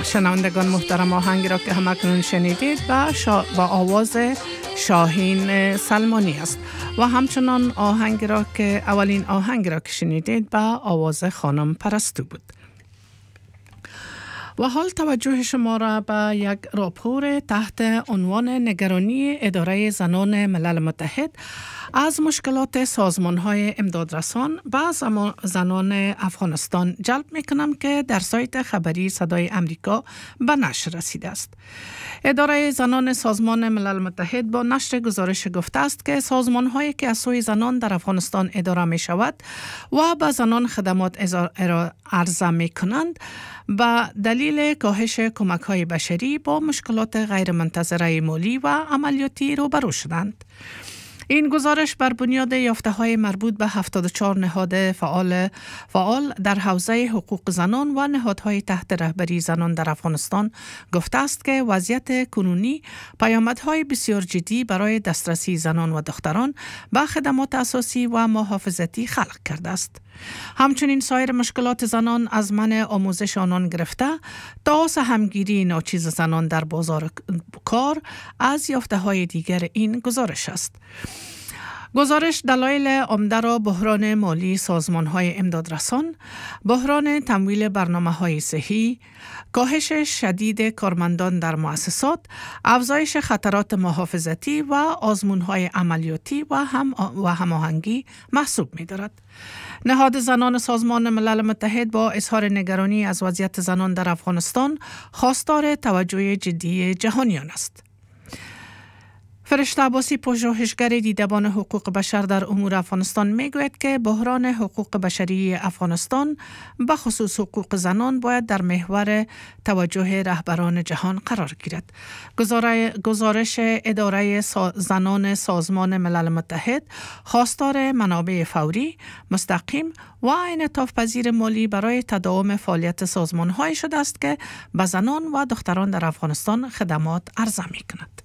شنوندگان محترم، آهنگی را که همکنون شنیدید با آواز شاهین سلمانی است و همچنان آهنگی را که اولین آهنگی را که شنیدید با آواز خانم پرستو بود. و حال توجه شما را به یک راپور تحت عنوان نگرانی اداره زنان ملل متحد از مشکلات سازمان‌های امدادرسان به زنان افغانستان جلب می‌کنم که در سایت خبری صدای امریکا به نشر رسیده است. اداره زنان سازمان ملل متحد با نشر گزارش گفته است که سازمان‌هایی که از سوی زنان در افغانستان اداره می‌شود و به زنان خدمات عرضه می‌کنند با دلیل کاهش کمک‌های بشری با مشکلات غیرمنتظره مالی و عملیاتی روبرو شدند. این گزارش بر بنیاد یافته‌های مربوط به 74 نهاد فعال در حوزه حقوق زنان و نهادهای تحت رهبری زنان در افغانستان گفته است که وضعیت کنونی پیامدهای بسیار جدی برای دسترسی زنان و دختران به خدمات اساسی و محافظتی خلق کرده است. همچنین سایر مشکلات زنان از منع آموزش آنان گرفته تا سهمگیری ناچیز زنان در بازار کار از یافته‌های دیگر این گزارش است. گزارش دلایل عمده را بحران مالی سازمان‌های امدادرسان، بحران تمویل برنامه‌های صحی، کاهش شدید کارمندان در مؤسسات، افزایش خطرات محافظتی و آزمون‌های عملیاتی و هماهنگی محسوب می‌دارد. نهاد زنان سازمان ملل متحد با اظهار نگرانی از وضعیت زنان در افغانستان خواستار توجه جدی جهانیان است. فرشته عباسی، پژوهشگر دیدبان حقوق بشر در امور افغانستان میگوید که بحران حقوق بشری افغانستان به خصوص حقوق زنان باید در محور توجه رهبران جهان قرار گیرد. گزارش اداره زنان سازمان ملل متحد خواستار منابع فوری، مستقیم و انعطاف پذیر مالی برای تداوم فعالیت سازمان‌هایی شده است که به زنان و دختران در افغانستان خدمات عرضه می‌کند.